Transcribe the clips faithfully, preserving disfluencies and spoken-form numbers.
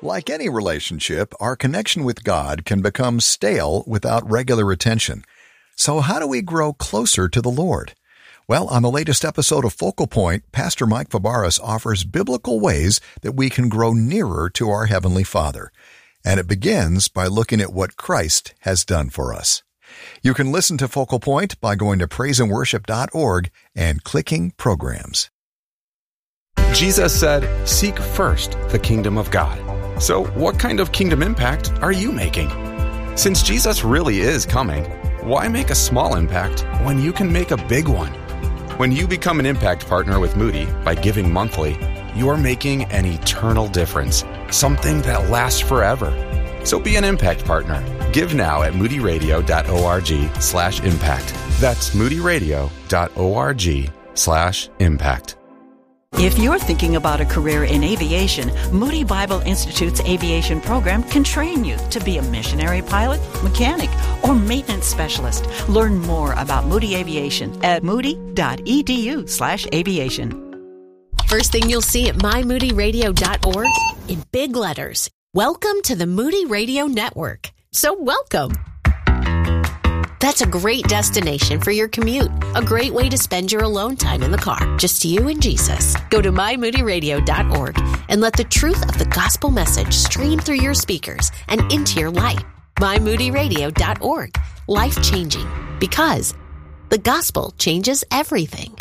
Like any relationship, our connection with God can become stale without regular attention. So how do we grow closer to the Lord? Well, on the latest episode of Focal Point, Pastor Mike Fabarez offers biblical ways that we can grow nearer to our Heavenly Father. And it begins by looking at what Christ has done for us. You can listen to Focal Point by going to praise and worship dot org and clicking Programs. Jesus said, "Seek first the kingdom of God." So what kind of kingdom impact are you making? Since Jesus really is coming, why make a small impact when you can make a big one? When you become an impact partner with Moody by giving monthly, you're making an eternal difference, something that lasts forever. So be an impact partner. Give now at moody radio dot org slash impact. That's moody radio dot org slash impact. If you're thinking about a career in aviation, Moody Bible Institute's aviation program can train you to be a missionary pilot, mechanic, or maintenance specialist. Learn more about Moody Aviation at moody dot e d u slash aviation. First thing you'll see at my moody radio dot org in big letters. Welcome to the Moody Radio Network. So welcome. That's a great destination for your commute. A great way to spend your alone time in the car. Just you and Jesus. Go to my moody radio dot org and let the truth of the gospel message stream through your speakers and into your life. my moody radio dot org. Life-changing. Because the gospel changes everything.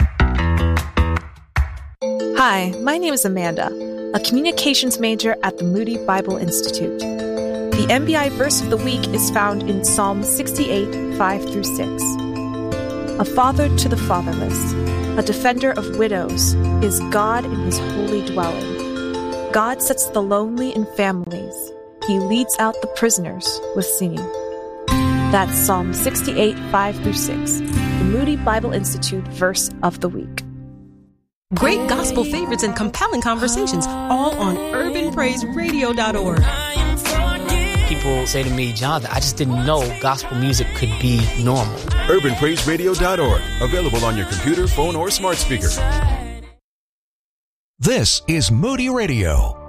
Hi, my name is Amanda, a communications major at the Moody Bible Institute. The M B I verse of the week is found in Psalm sixty-eight, five through six. A father to the fatherless, a defender of widows, is God in his holy dwelling. God sets the lonely in families. He leads out the prisoners with singing. That's Psalm sixty-eight, five through six, the Moody Bible Institute verse of the week. Great gospel favorites and compelling conversations, all on urban praise radio dot org. People say to me, Jonathan, I just didn't know gospel music could be normal. urban praise radio dot org. Available on your computer, phone, or smart speaker. This is Moody Radio.